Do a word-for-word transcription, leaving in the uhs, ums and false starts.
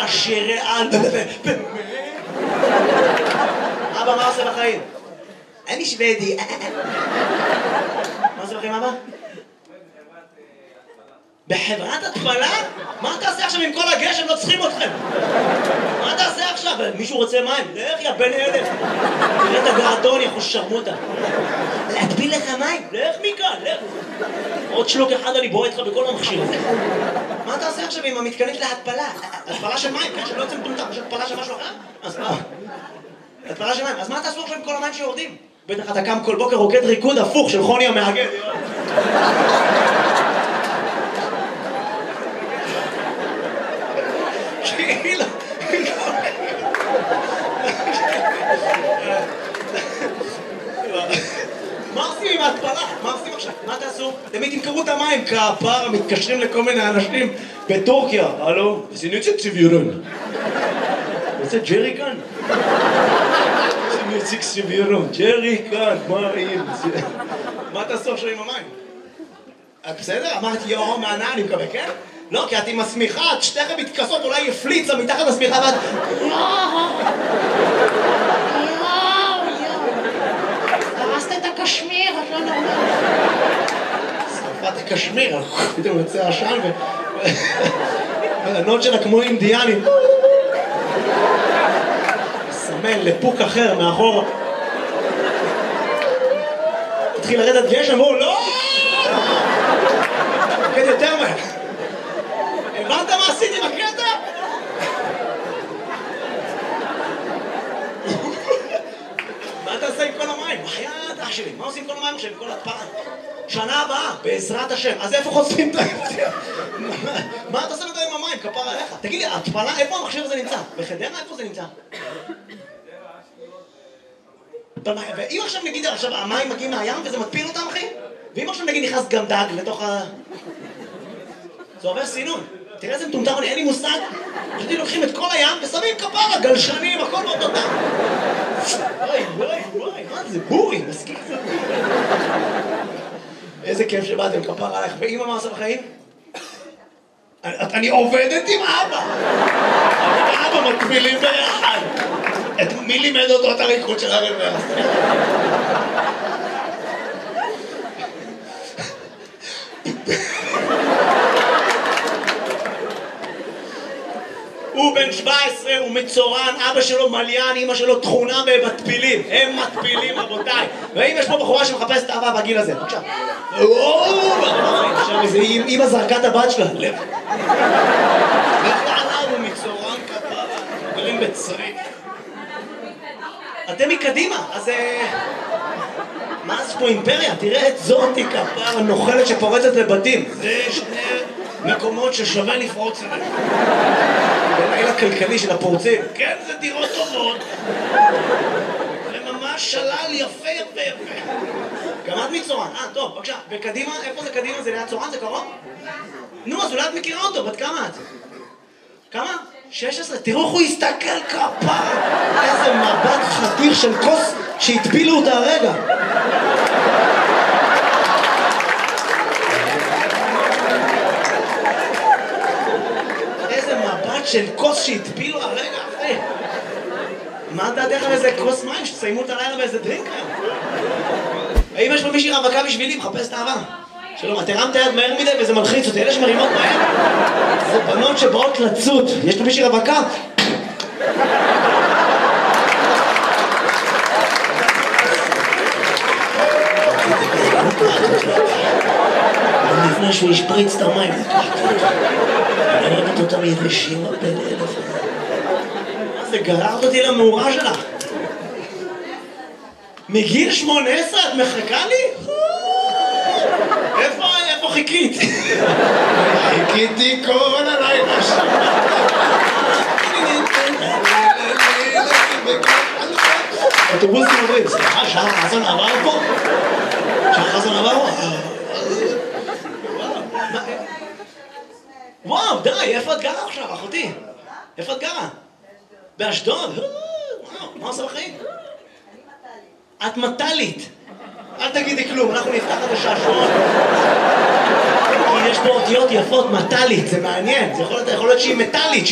השירי על... אבא, מה עושה בחיים? אני שוודי. מה עושה בחיים, אבא? בחברת התפלה? מה תעשה עכשיו עם כל הגשם? לא צריכים אתכם. מה תעשה עכשיו? מישהו רוצה מים? לך יא בן אלף. תראה את הגרדון, יכול שרמוטה. להטביל לך מים? לך מכאן, לך. עוד שלוק אחד אני בורא איתך בכל המכשיר הזה. מה תעשה עכשיו עם המתקנים של ההתפלה? התפלה של מים, כן? שלא יוצא מטומטם. יש התפלה של משהו אחר? אז מה? התפלה של מים. אז מה תעשו עכשיו עם כל המים שיורדים? בטח אתה קם כל בוקר רוקד ריקוד הפוך של חוני המהגר. כאילו... מה עושים עם ההתפלה? מה עושים עכשיו? מה תעשו? תמיד תמכרו את המים כפר, מתקשרים לכל מיני אנשים בטורקיה. הלו? סינוצה ציבירון. רוצה ג'רי כאן? סינוצה ציבירון. ג'רי כאן, מה רעים? מה תעשו עכשיו עם המים? בסדר? אמרתי יאו מענה, אני מקווה, כן? לא, כי את עם הסמיכה, את שתיכם מתכסות, אולי יפליצה מתחת לסמיכה ואת... יואו! יואו! יואו! הרסת את הקשמיר, את לא נורמלית. שרפת הקשמיר, פתאום יוצא עשן ו... הנוד שלה כמו אינדיאנים. סמן לפוק אחר מאחור. התחיל לרדת גשם, אמרו, לא! כן, יותר מהר. הבנת מה עשיתי בקטע? מה אתה עושה עם כל המים? בחייאת אח שלי, מה עושים עם כל המים עכשיו, עם כל התפלה? שנה הבאה, בעזרת השם. אז איפה חושפים את ההפתיע? מה אתה עושה עם המים? כפר עליך. תגיד לי, התפלה, איפה המכשיר הזה נמצא? בחדרה, איפה זה נמצא? ואם עכשיו נגיד, עכשיו המים מגיעים מהים וזה מטפיל אותם, אחי? ואם עכשיו נגיד נכנס גם דג לתוך ה... זה עובר סינון. תראה איזה מטומטם, אין לי מושג. פשוט לוקחים את כל הים ושמים כפרה, גלשנים, הכל באותו דם. וואי, וואי, וואי, מה זה? בורי, מסכים את זה. איזה כיף שבאתם, כפרה עליך. ואמא מה עושה בחיים? אני עובדת עם אבא. אני ואבא מקבילים ביחד. מי לימד אותו את הריקוד של הרבר? הוא בן שבע עשרה, הוא מצורן, אבא שלו מליין, אמא שלו תכונה במטפילים. הם מטפילים, רבותיי. ואם יש פה בחורה שמחפשת אהבה בגיל הזה, בבקשה. עכשיו איזה אמא זרקה את הבת שלה. לב. לך לעליו, הוא מצורן כפרה. גרים בצריף. אתם מקדימה, אז... מה זה פה אימפריה? תראה את זאתי כפרה נוחלת שפורצת לבתים. זה שני מקומות ששווה לפרוץ אליהם. בלילה הכלכלי של הפורצים. כן, זה דירות טובות. זה ממש שלל יפה יפה יפה. גם את מצורן. אה, טוב, בבקשה. וקדימה, איפה זה קדימה? זה ליד צורן? זה קרוב? נו, אז אולי את מכירה אותו. בת כמה את? כמה? שש עשרה. תראו איך הוא הסתכל כפרה. איזה מבט חתיך של כוס שהטבילו אותה הרגע. של כוס שהטפילו הרגע אחרי. מה דעתך על איזה כוס מים שתסיימו את הלילה באיזה דרינק היום? האם יש פה מישהי רווקה בשבילי? מחפש את האהבה. שלום, את הרמת היד מהר מדי וזה מלחיץ אותי. אלה שמרימות מהר זה בנות שבאות לצוד. יש פה מישהי רווקה? לפני שהוא ישפריץ את המים. אני אוהבת אותם יבשים בן אלף. מה זה, גררת אותי למאורה שלך? מגיל שמונה עשרה את מחכה לי? איפה, איפה חיכית? חיכיתי כל הלילה שם. אוטובוסים עוברים, סליחה, שער חסון עבר פה? שער חסון עבר פה? וואו, די, איפה את גרה עכשיו, אחותי? איפה את גרה? באשדוד? וואו, מה עושה בחיים? את מטלית. אל תגידי כלום, אנחנו נפתח את השעשועון. כי יש פה אותיות יפות, מטלית, זה מעניין. זה יכול להיות שהיא מטלית.